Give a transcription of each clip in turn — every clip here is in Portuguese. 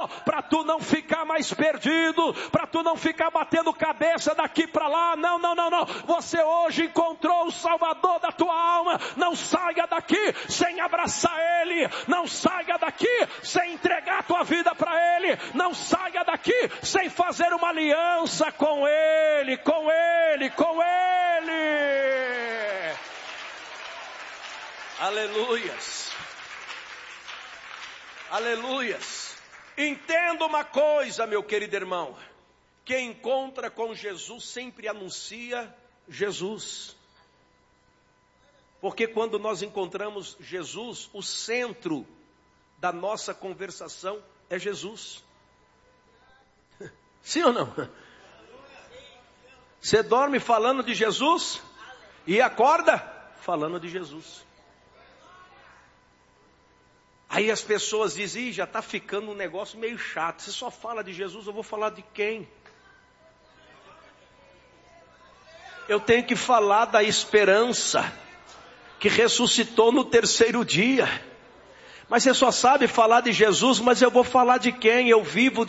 para tu não ficar mais perdido, para tu não ficar batendo cabeça daqui para lá. Não. Você hoje encontrou o Salvador da tua alma. Não saia daqui sem abraçar Ele. Não saia daqui sem entregar a tua vida para Ele. Não saia daqui sem fazer uma aliança com Ele, com Ele, com Ele. Aleluias. Aleluias. Entenda uma coisa, meu querido irmão. Quem encontra com Jesus sempre anuncia Jesus. Porque quando nós encontramos Jesus, o centro da nossa conversação é Jesus. Sim ou não? Você dorme falando de Jesus e acorda falando de Jesus. Aí as pessoas dizem, já está ficando um negócio meio chato. Você só fala de Jesus, eu vou falar de quem? Eu tenho que falar da esperança que ressuscitou no terceiro dia. Mas você só sabe falar de Jesus, mas eu vou falar de quem? Eu vivo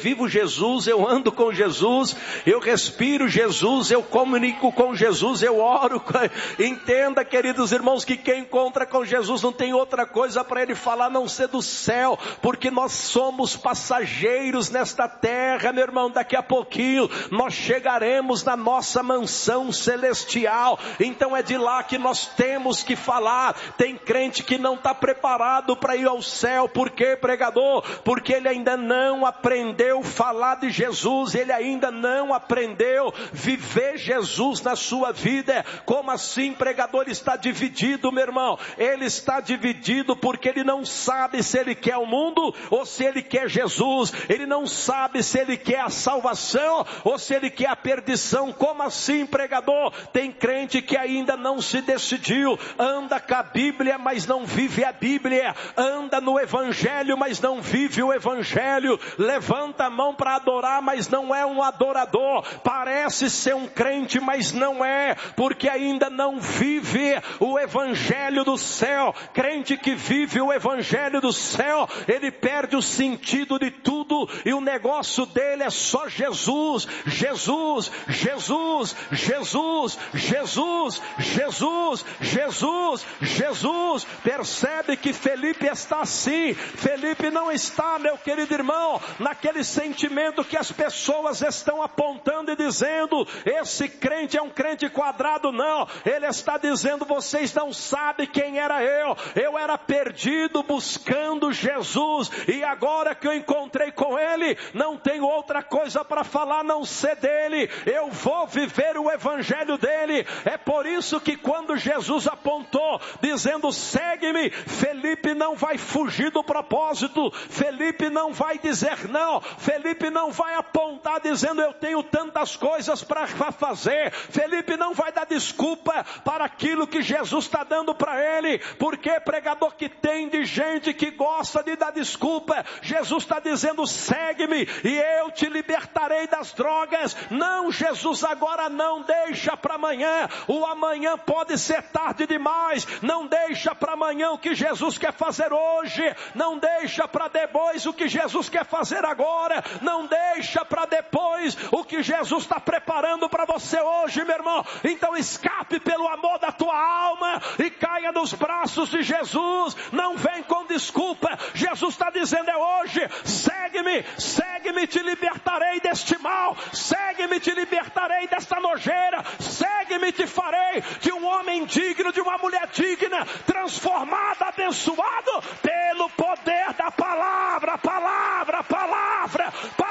Jesus, eu ando com Jesus, eu respiro Jesus, eu comunico com Jesus, eu oro. Entenda, queridos irmãos, que quem encontra com Jesus não tem outra coisa para ele falar a não ser do céu, porque nós somos passageiros nesta terra, meu irmão. Daqui a pouquinho nós chegaremos na nossa mansão celestial, então é de lá que nós temos que falar. Tem crente que não está preparado para ir ao céu. Por quê, pregador? Porque ele ainda não aprendeu falar de Jesus, ele ainda não aprendeu viver Jesus na sua vida. Como assim, pregador? Ele está dividido, meu irmão. Ele está dividido porque ele não sabe se ele quer o mundo ou se ele quer Jesus. Ele não sabe se ele quer a salvação ou se ele quer a perdição. Como assim, pregador? Tem crente que ainda não se decidiu, anda com a Bíblia, mas não vive a Bíblia, anda no Evangelho, mas não vive o Evangelho, levanta a mão para adorar, mas não é um adorador, parece ser um crente, mas não é, porque ainda não vive o Evangelho do céu. Crente que vive o Evangelho do céu, ele perde o sentido de tudo, e o negócio dele é só Jesus, Jesus, Jesus, Jesus, Jesus, Jesus, Jesus, Jesus. Percebe que Felipe está assim. Felipe não está, meu querido irmão, naquele sentimento que as pessoas estão apontando e dizendo, esse crente é um crente quadrado. Não, ele está dizendo, vocês não sabem quem era eu era perdido buscando Jesus, e agora que eu encontrei com ele, não tenho outra coisa para falar a não ser dele. Eu vou viver o Evangelho dele. É por isso que quando Jesus apontou, dizendo, segue-me, Felipe não vai fugir do propósito. Felipe não vai dizer não. Felipe não vai apontar dizendo, eu tenho tantas coisas para fazer. Felipe não vai dar desculpa para aquilo que Jesus está dando para ele. Porque, pregador, que tem de gente que gosta de dar desculpa. Jesus está dizendo, segue-me e eu te libertarei das drogas. Não, Jesus, agora não, deixa para amanhã. O amanhã pode ser tarde demais. Não deixa para amanhã o que Jesus quer fazer hoje. Não deixa para depois o que Jesus quer fazer agora. Não deixa para depois o que Jesus está preparando para você hoje, meu irmão. Então escape pelo amor da tua alma e caia nos braços de Jesus. Não vem com desculpa. Jesus está dizendo, é hoje. Segue-me, segue-me, te libertarei deste mal. Segue-me, te libertarei desta nojeira. Segue-me, te farei de um homem digno, de uma mulher digna, transformado, abençoado pelo poder da palavra, palavra, palavra,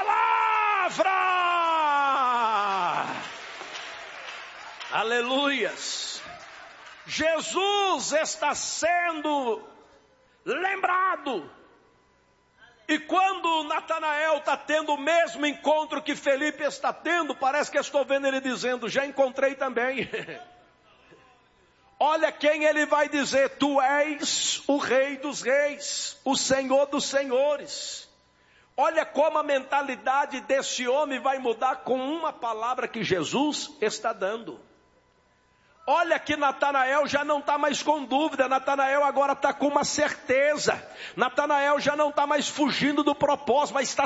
palavra. Aleluias. Jesus está sendo lembrado. E quando Natanael está tendo o mesmo encontro que Felipe está tendo, parece que eu estou vendo ele dizendo, já encontrei também. Olha quem ele vai dizer, tu és o Rei dos Reis, o Senhor dos Senhores. Olha como a mentalidade desse homem vai mudar com uma palavra que Jesus está dando. Olha que Natanael já não está mais com dúvida, Natanael agora está com uma certeza. Natanael já não está mais fugindo do propósito, mas está